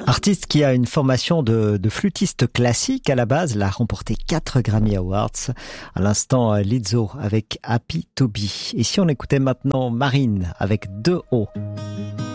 Artiste qui a une formation de flûtiste classique à la base, elle a remporté 4 Grammy Awards. À l'instant, Lizzo avec Happy to Be. Et si on écoutait maintenant Marine avec 2 O.